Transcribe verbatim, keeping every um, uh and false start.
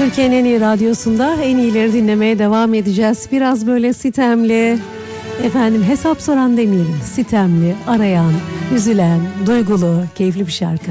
Türkiye'nin en iyi radyosunda en iyileri dinlemeye devam edeceğiz. Biraz böyle sitemli, efendim hesap soran demeyelim, sitemli, arayan, üzülen, duygulu, keyifli bir şarkı.